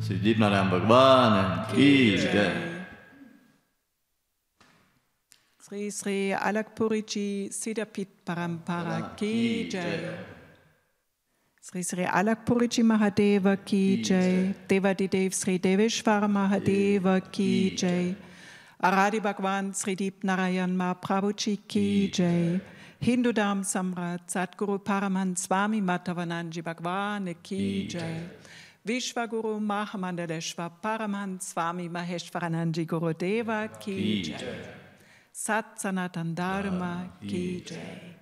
श्री दीपनारायण भगवान की जय। श्री श्री अलकपुरी जी सिद्धपीठ परंपरा की जय। श्री श्री अलकपुरी जी महादेव की जय। देवादिदेव श्री देवेश्वर महादेव की जय। आराध्य भगवान श्री दीपनारायण महाप्रभु जी की जय। हिंदू धर्म सम्राट सतगुरु परमहंस स्वामी माधवानंद जी भगवान की जय। विश्वगुरु महामंडलेश्वर परमहंस स्वामी महेश्वरानंद जी गुरुदेव की जय। सत सनातन धर्म की जय।